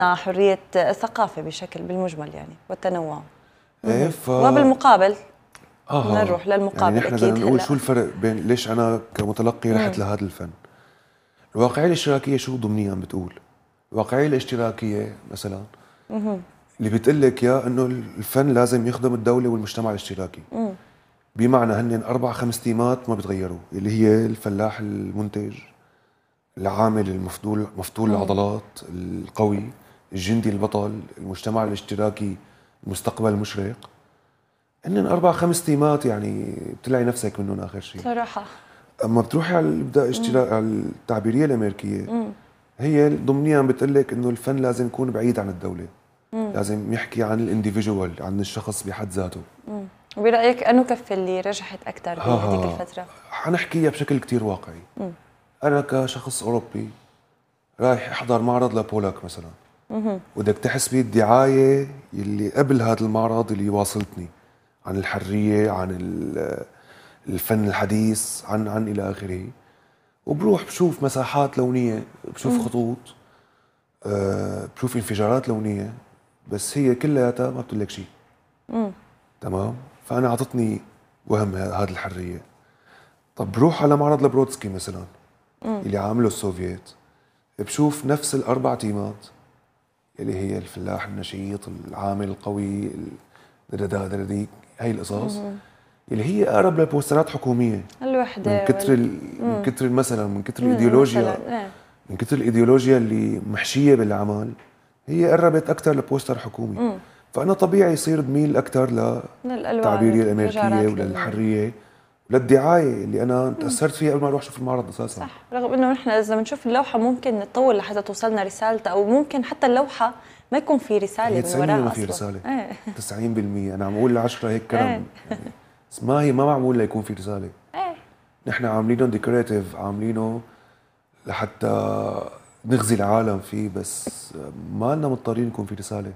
حرية الثقافة بشكل بالمجمل يعني والتنوع. ايه وبالمقابل بدنا نروح للمقابل. يعني نحن بدنا نقول شو الفرق بين ليش انا كمتلقي رحت لهذا الفن. الواقعية الاشتراكية شو ضمنيا بتقول؟ الواقعية الاشتراكية مثلا اللي بتقول لك يا انه الفن لازم يخدم الدولة والمجتمع الاشتراكي. بمعنى هن 4-5 تيمات ما بتغيروا، اللي هي الفلاح المنتج، العامل مفتول العضلات القوي، الجندي البطل، المجتمع الاشتراكي المستقبل المشرق. هن 4-5 تيمات يعني بتلاقي نفسك منهم اخر شيء صراحة. اما بتروحي على على التعبيرية الامريكية هي ضمنيا بتقول لك انه الفن لازم يكون بعيد عن الدولة. لازم يحكي عن الانديفيدوال، عن الشخص بحد ذاته. وبرأيك انه كفة اللي رجحت اكثر بهذيك الفترة؟ حنحكيها بشكل كتير واقعي. انا كشخص اوروبي رايح احضر معرض لبولاك مثلا، بدك تحسبي الدعايه اللي قبل هذا المعرض اللي واصلتني عن الحريه، عن الفن الحديث، عن الى اخره. وبروح بشوف مساحات لونيه، بشوف خطوط، بشوف انفجارات لونيه، بس هي كلياتها ما بتقول لك شيء. تمام. فانا اعطتني وهم هذه الحريه. طب بروح على معرض لبرودسكي مثلا اللي عامله السوفييت، بشوف نفس الاربع تيمات اللي هي الفلاح النشيط، العامل القوي، درديك، هي القصص اللي هي اقرب لبوسترات حكوميه. الوحده من كثر من كثر مثلا من كثر الايديولوجيا، من كثر الايديولوجيا اللي محشيه بالاعمال، هي قربت اكثر لبوستر حكومي. فانا طبيعي يصير بميل اكثر للتعبيريه الامريكيه وللحريه وللدعايه اللي انا تاثرت فيها قبل ما اروح اشوف المعرض اساسا. صح. رغم انه نحن اذا بنشوف اللوحه ممكن نطول لحتى توصلنا رسالته، او ممكن حتى اللوحه ما يكون في رساله من وراها. ما في رساله. 90% انا عم اقول 10 هيك كلام يعني. بس هي ما معمول ليكون في رساله. نحن عاملينه ديكوريتيف، عاملينه لحتى نغزي العالم فيه، بس ما لنا مضطرين يكون في رساله.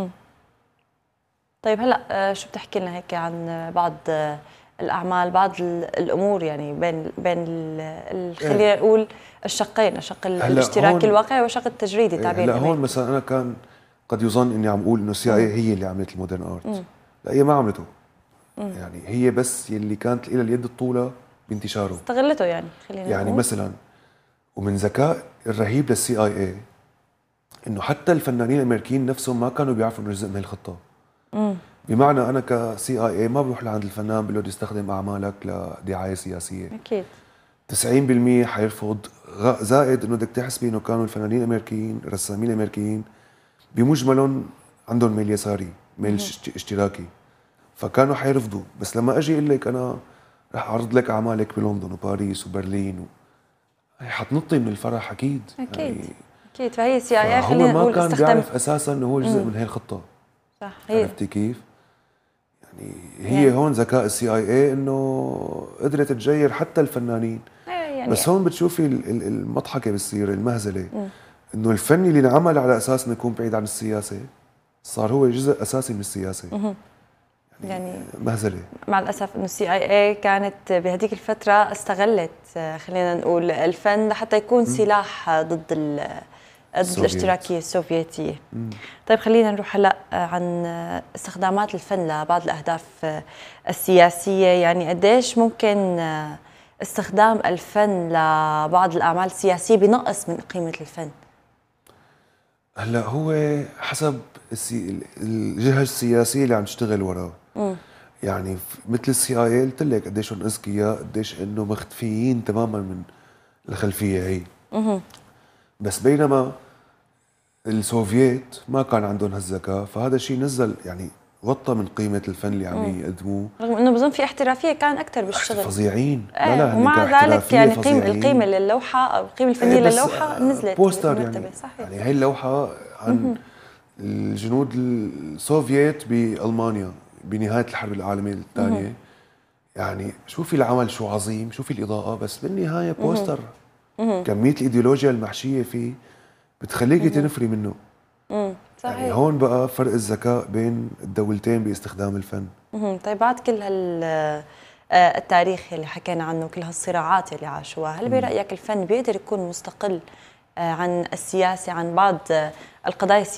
طيب هلا شو بتحكي لنا هيك عن بعض الاعمال، بعض الامور يعني بين خلينا نقول الشقين، الشق الاشتراكي الواقعي والشق التجريدي التعبيري. لا هون مثلا انا كان قد يظن اني عم اقول انه CIA هي اللي عملت المودرن ارت. لا هي ما عملته. يعني هي بس يلي كانت لها اليد الطولة بانتشاره، استغلته يعني خلينا يعني نقول. مثلا ومن ذكاء الرهيب للCIA انه حتى الفنانين الامريكيين نفسهم ما كانوا بيعرفوا انه جزء من الخطه. بمعنى انا كCIA ما بروح لعند الفنان بقول له بدي استخدم اعمالك لدعايه سياسيه. اكيد 90% حيرفض. زائد انه بدك تحسبي انه كانوا الفنانين الامريكيين، الرسامين الامريكيين بمجملهم عندهم ميل يساري، ميل اشتراكي، فكانوا حيرفضوا. بس لما اجي اقول لك انا رح اعرض لك اعمالك بلندن وباريس وبرلين حتنطي من الفرح اكيد. اكيد يعني اكيد. فهي CIA خلينا نقول ما كان بيعرف اساسا انه هو جزء من هي الخطه. صح. هي عرفتي كيف؟ يعني هي هون ذكاء CIA انه قدرت تجير حتى الفنانين. يعني بس هون بتشوفي المضحكه بتصير، المهزله، انه الفن اللي انعمل على اساس انه يكون بعيد عن السياسه صار هو جزء اساسي من السياسه. يعني مهزله. مع الاسف انه CIA كانت بهذيك الفتره استغلت خلينا نقول الفن لحتى يكون سلاح ضد الاشتراكيه السوفيتيه. طيب خلينا نروح هلا عن استخدامات الفن لبعض الاهداف السياسيه. يعني قديش ممكن استخدام الفن لبعض الاعمال السياسيه بنقص من قيمه الفن؟ هلا هو حسب الجهه السياسيه اللي عم تشتغل وراه. يعني مثل CIA قلت لك قديشهم اذكياء، قديش انه مختفيين تماما من الخلفيه هي. بس بينما السوفييت ما كان عندهم هالذكاء، فهذا الشيء نزل يعني غطى من قيمه الفن اللي عم يقدموه. رغم انه بظن في احترافيه كان اكثر بالشغل. فظيعين. لا ومع ذلك يعني القيمه للوحه او القيمه الفنيه للوحه نزلت بوستر يعني. صحيح. يعني هي اللوحه عن الجنود السوفييت بالمانيا بنهايه الحرب العالميه الثانيه. يعني شوفي العمل شو عظيم، شوفي الاضاءه، بس بالنهايه بوستر. كميه الايديولوجيا المحشيه فيه بتخليكي تنفري منه. صحيح. يعني هون بقى فرق الذكاء بين الدولتين باستخدام الفن. طيب بعد كل التاريخ اللي حكينا عنه، كل هالصراعات اللي عاشوها، هل برايك الفن بيقدر يكون مستقل عن السياسه، عن بعض القضايا السياسية